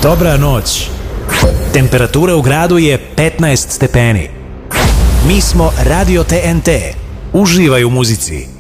Dobra noć. Temperatura u gradu je 15 stepeni. Mi smo Radio TNT. Uživaj u muzici.